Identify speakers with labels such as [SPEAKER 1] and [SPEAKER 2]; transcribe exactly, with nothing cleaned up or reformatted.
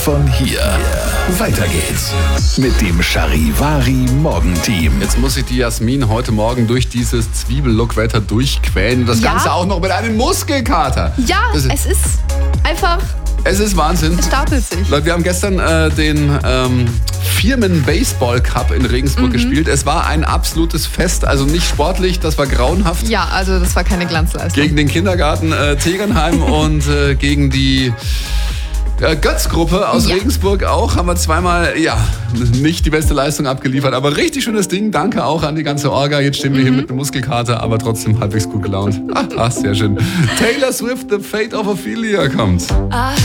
[SPEAKER 1] Von hier. Weiter geht's mit dem Charivari Morgenteam.
[SPEAKER 2] Jetzt muss sich die Jasmin heute Morgen durch dieses Zwiebellockwetter durchquälen. Das
[SPEAKER 3] Ja.
[SPEAKER 2] Ganze auch noch mit einem Muskelkater.
[SPEAKER 3] Ja,
[SPEAKER 2] Das ist,
[SPEAKER 3] es ist einfach,
[SPEAKER 2] es ist Wahnsinn.
[SPEAKER 3] es stapelt sich.
[SPEAKER 2] Leute, wir haben gestern äh, den ähm, Firmen-Baseball-Cup in Regensburg
[SPEAKER 3] Mhm.
[SPEAKER 2] gespielt. Es war ein absolutes Fest. Also nicht sportlich, das war grauenhaft.
[SPEAKER 3] Ja, also das war keine Glanzleistung.
[SPEAKER 2] Gegen den Kindergarten äh, Tegernheim und äh, gegen die äh, Götz-Gruppe aus
[SPEAKER 3] Ja.
[SPEAKER 2] Regensburg auch haben wir zweimal, ja, nicht die beste Leistung abgeliefert, aber richtig schönes Ding. Danke auch an die ganze Orga. Jetzt stehen wir
[SPEAKER 3] Mhm.
[SPEAKER 2] hier mit einem Muskelkater, aber trotzdem halbwegs gut gelaunt. Aha, sehr schön. Taylor Swift, The Fate of Ophelia kommt.
[SPEAKER 3] Ah.